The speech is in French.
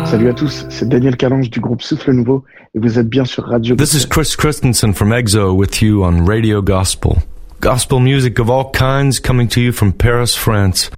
Salut à tous, c'est Daniel Calange du groupe Souffle Nouveau et vous êtes bien sur Radio This is Chris Christensen from EXO with you on Radio Gospel. Gospel music of all kinds coming to you from Paris, France.